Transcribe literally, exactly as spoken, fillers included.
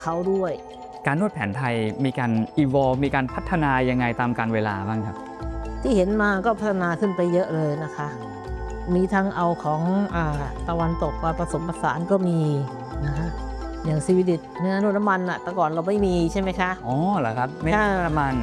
เขาด้วยการนวดแผนไทยมีการ evolve มีการพัฒนายังไงตามกาลเวลาบ้างครับที่เห็นมาก็พัฒนาขึ้นไปเยอะเลยนะคะ มีทั้งเอาของอ่าตะวันตกมาผสมผสานก็มีนะคะอย่างซีวิดิตเนื้อนวดน้ำมันอะแต่ก่อนเราไม่มีใช่ไหมคะอ๋อเหรอครับไม่ใช่น้ำมัน